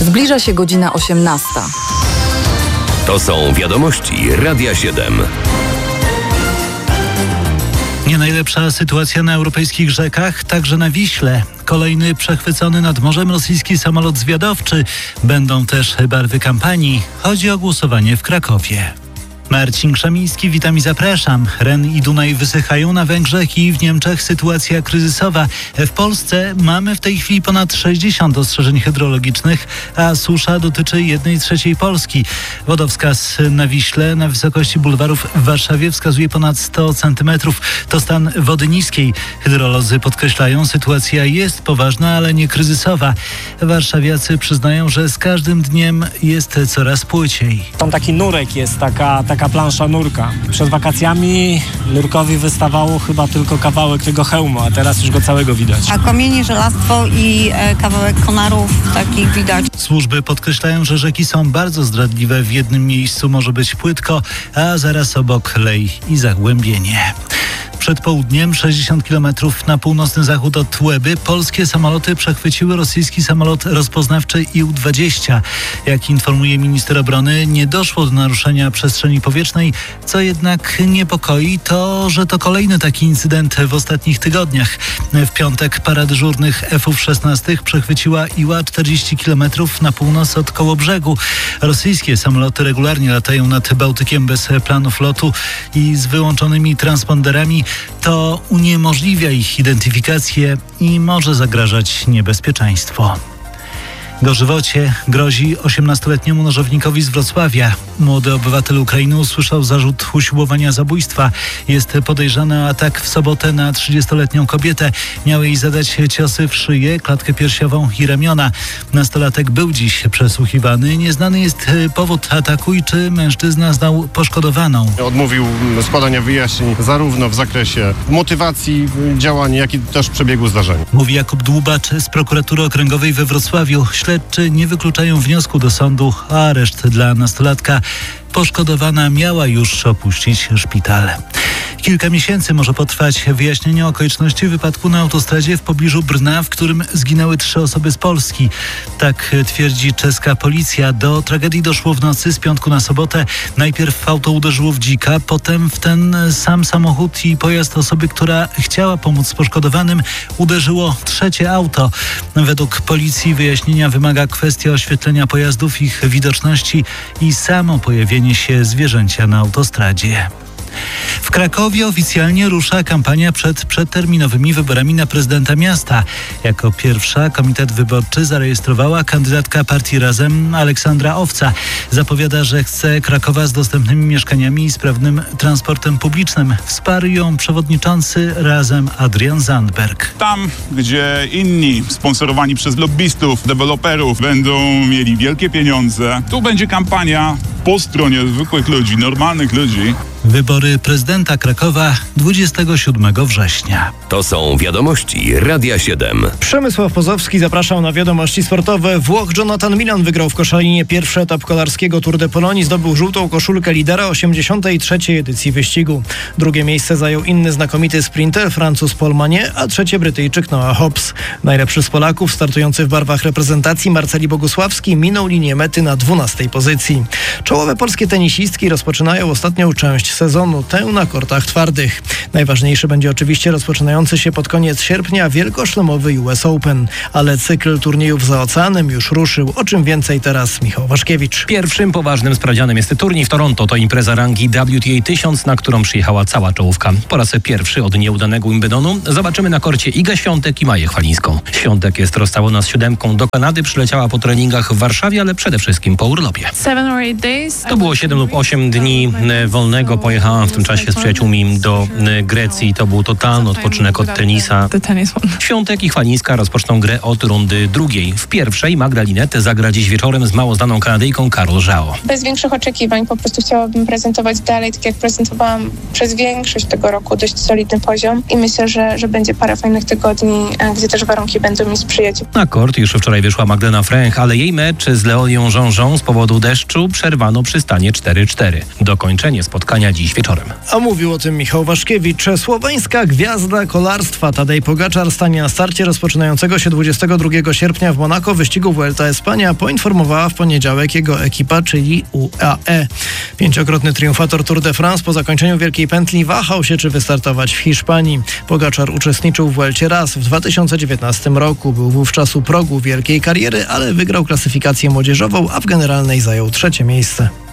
Zbliża się godzina 18. To są wiadomości Radia 7. Nie najlepsza sytuacja na europejskich rzekach, także na Wiśle. Kolejny przechwycony nad morzem rosyjski samolot zwiadowczy. Będą też barwy kampanii. Chodzi o głosowanie w Krakowie. Marcin Krzemiński, witam i zapraszam. Ren i Dunaj wysychają na Węgrzech i w Niemczech sytuacja kryzysowa. W Polsce mamy w tej chwili ponad 60 ostrzeżeń hydrologicznych, a susza dotyczy 1/3 Polski. Wodowskaz na Wiśle na wysokości bulwarów w Warszawie wskazuje ponad 100 cm. To stan wody niskiej. Hydrolodzy podkreślają, sytuacja jest poważna, ale nie kryzysowa. Warszawiacy przyznają, że z każdym dniem jest coraz płyciej. Tam taki nurek jest, taka plansza nurka. Przed wakacjami nurkowi wystawało chyba tylko kawałek tego hełmu, a teraz już go całego widać. A kamienie, żelastwo i kawałek konarów takich widać. Służby podkreślają, że rzeki są bardzo zdradliwe. W jednym miejscu może być płytko, a zaraz obok lej i zagłębienie. Przed południem, 60 km na północny zachód od Łeby, polskie samoloty przechwyciły rosyjski samolot rozpoznawczy IL-20. Jak informuje minister obrony, nie doszło do naruszenia przestrzeni powietrznej. Co jednak niepokoi, to, że to kolejny taki incydent w ostatnich tygodniach. W piątek para dyżurnych F-16 przechwyciła Iła 40 km na północ od Kołobrzegu. Rosyjskie samoloty regularnie latają nad Bałtykiem bez planów lotu i z wyłączonymi transponderami. To uniemożliwia ich identyfikację i może zagrażać niebezpieczeństwo. Dożywocie grozi 18-letniemu nożownikowi z Wrocławia. Młody obywatel Ukrainy usłyszał zarzut usiłowania zabójstwa. Jest podejrzany o atak w sobotę na 30-letnią kobietę. Miał jej zadać ciosy w szyję, klatkę piersiową i ramiona. Nastolatek był dziś przesłuchiwany. Nieznany jest powód ataku i czy mężczyzna znał poszkodowaną. Odmówił składania wyjaśnień zarówno w zakresie motywacji działania, jak i też przebiegu zdarzenia. Mówi Jakub Dłubacz z prokuratury okręgowej we Wrocławiu. Śledczy nie wykluczają wniosku do sądu o areszt dla nastolatka. Poszkodowana miała już opuścić szpital. Kilka miesięcy może potrwać wyjaśnienie okoliczności wypadku na autostradzie w pobliżu Brna, w którym zginęły 3 osoby z Polski. Tak twierdzi czeska policja. Do tragedii doszło w nocy z piątku na sobotę. Najpierw auto uderzyło w dzika, potem w ten sam samochód i pojazd osoby, która chciała pomóc poszkodowanym, uderzyło trzecie auto. Według policji wyjaśnienia wymaga kwestia oświetlenia pojazdów, ich widoczności i samo pojawienie się zwierzęcia na autostradzie. W Krakowie oficjalnie rusza kampania przed przedterminowymi wyborami na prezydenta miasta. Jako pierwsza komitet wyborczy zarejestrowała kandydatka partii Razem Aleksandra Owca. Zapowiada, że chce Krakowa z dostępnymi mieszkaniami i sprawnym transportem publicznym. Wsparł ją przewodniczący Razem Adrian Zandberg. Tam, gdzie inni sponsorowani przez lobbystów, deweloperów będą mieli wielkie pieniądze, tu będzie kampania po stronie zwykłych ludzi, normalnych ludzi. Wybory prezydenta Krakowa 27 września. To są wiadomości Radia 7. Przemysław Pozowski zapraszał na wiadomości sportowe. Włoch Jonathan Milan wygrał w koszalinie pierwszy etap kolarskiego Tour de Pologne. Zdobył żółtą koszulkę lidera 83. edycji wyścigu. Drugie miejsce zajął inny znakomity sprinter, Francuz Paul Magnet, a trzecie Brytyjczyk Noah Hobbs. Najlepszy z Polaków, startujący w barwach reprezentacji, Marceli Bogusławski, minął linię mety na 12. pozycji. Czołowe polskie tenisistki rozpoczynają ostatnią część sezonu, tę na kortach twardych. Najważniejszy będzie oczywiście rozpoczynający się pod koniec sierpnia wielkoszlemowy US Open, ale cykl turniejów za oceanem już ruszył. O czym więcej teraz Michał Waszkiewicz. Pierwszym poważnym sprawdzianem jest turniej w Toronto. To impreza rangi WTA 1000, na którą przyjechała cała czołówka. Po raz pierwszy od nieudanego Wimbledonu zobaczymy na korcie Igę Świątek i Maję Chwalińską. Świątek jest rozstałona z 7 do Kanady, przyleciała po treningach w Warszawie, ale przede wszystkim po urlopie. To było 7 lub 8 dni wolnego. Pojechałam w tym czasie z przyjaciółmi do Grecji. To był totalny odpoczynek od tenisa. Świątek i Chwalińska rozpoczną grę od rundy drugiej. W pierwszej Magda Linette zagra dziś wieczorem z mało znaną Kanadyjką Karol Żao. Bez większych oczekiwań po prostu chciałabym prezentować dalej, tak jak prezentowałam przez większość tego roku, dość solidny poziom i myślę, że będzie parę fajnych tygodni, gdzie też warunki będą mi sprzyjać. Na kort już wczoraj wyszła Magdalena Fręch, ale jej mecz z Leonią Jean-Jean z powodu deszczu przerwano przy stanie 4-4. Dokończenie spotkania spotkania dziś wieczorem. A mówił o tym Michał Waszkiewicz. Słoweńska gwiazda kolarstwa Tadej Pogaczar stanie na starcie rozpoczynającego się 22 sierpnia w Monako wyścigu Vuelta Espania, poinformowała w poniedziałek jego ekipa, czyli UAE. Pięciokrotny triumfator Tour de France po zakończeniu Wielkiej Pętli wahał się, czy wystartować w Hiszpanii. Pogaczar uczestniczył w Vuelcie raz w 2019 roku. Był wówczas u progu wielkiej kariery, ale wygrał klasyfikację młodzieżową, a w generalnej zajął 3. miejsce.